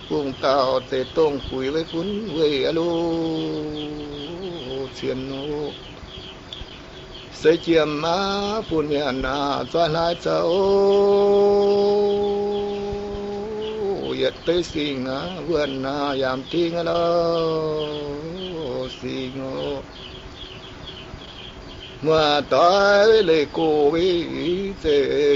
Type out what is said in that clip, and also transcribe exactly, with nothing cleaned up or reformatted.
cùng tàu tề tông quỷ với cuốn về alo xiên nô xây chiêm má phun miền na xoan hai cháu yết tới sinh na vườn na yam tiếng alo sinh ngô mà tới lấy cô với